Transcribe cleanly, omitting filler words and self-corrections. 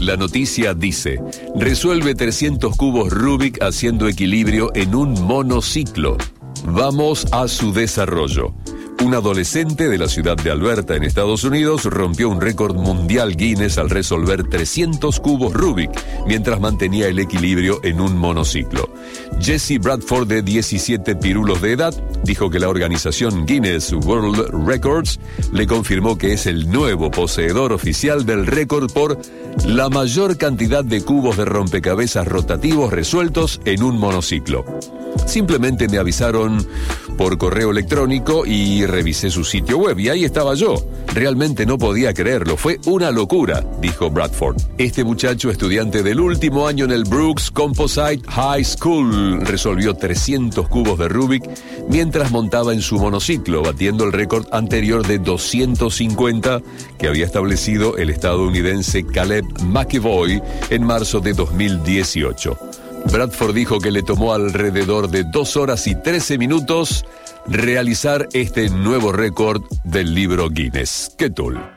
La noticia dice: resuelve 300 cubos Rubik haciendo equilibrio en un monociclo. Vamos a su desarrollo. Un adolescente de la ciudad de Alberta, en Estados Unidos, rompió un récord mundial Guinness al resolver 300 cubos Rubik mientras mantenía el equilibrio en un monociclo. Jesse Bradford, de 17 pirulos de edad, dijo que la organización Guinness World Records le confirmó que es el nuevo poseedor oficial del récord por la mayor cantidad de cubos de rompecabezas rotativos resueltos en un monociclo. Simplemente me avisaron por correo electrónico y revisé su sitio web y ahí estaba yo. Realmente no podía creerlo, fue una locura, dijo Bradford. Este muchacho, estudiante del último año en el Brooks Composite High School, resolvió 300 cubos de Rubik mientras montaba en su monociclo, batiendo el récord anterior de 250 que había establecido el estadounidense Caleb McEvoy en marzo de 2018. Bradford dijo que le tomó alrededor de 2 horas y 13 minutos realizar este nuevo récord del libro Guinness. ¡Qué tool!